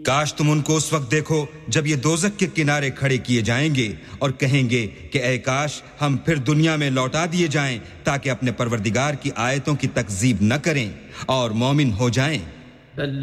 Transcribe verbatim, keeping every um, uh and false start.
काश तुम उनको उस वक्त देखो जब ये दोज़ख के किनारे खड़े किए जाएंगे और कहेंगे कि ऐ काश हम फिर दुनिया में लौटा दिए जाएं ताकि अपने परवरदिगार की आयतों की तकज़ीब न करें और मोमिन हो जाएं।